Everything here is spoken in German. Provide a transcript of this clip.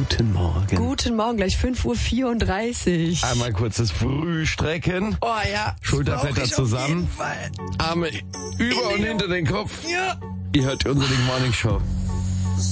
Guten Morgen. Guten Morgen, gleich 5:34 Uhr. Einmal kurzes Frühstrecken. Oh ja. Schulterblätter zusammen. Arme über und hinter den Kopf. Ja. Ihr hört unsere Morning Show.